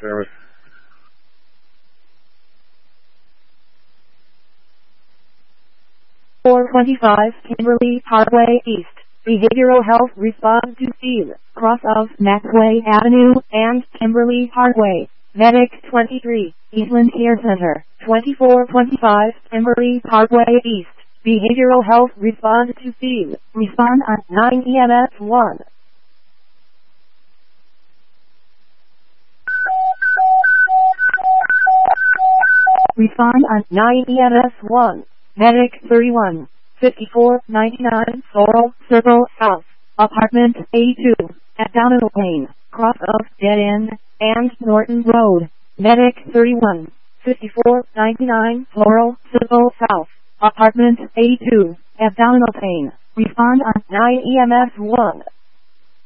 Service. Four 25 Kimberly Parkway East. Behavioral health respond to Steve, cross of Maxway Avenue and Kimberly Parkway. Medic 23, Eastland Care Center, 2425 Kimberly Parkway East. Behavioral health respond to Steve. Respond on 9 EMS 1. Respond on 9 EMS 1. Medic 31, 5499 Floral Circle South, Apartment A2, Abdominal pain, cross of Dead End and Norton Road. Medic 31, 5499 Floral Circle South, Apartment A2, Abdominal pain. Respond on 9 EMS 1.